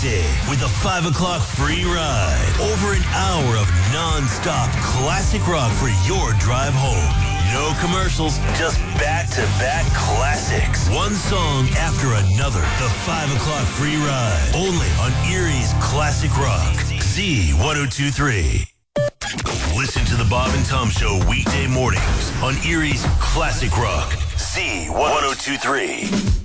weekday with a 5 o'clock free ride. Over an hour of non-stop classic rock for your drive home. No commercials, just back-to-back classics. One song after another. The 5 o'clock free ride. Only on Erie's Classic Rock. Z1023. Listen to the Bob and Tom Show weekday mornings on Erie's Classic Rock. Z1023.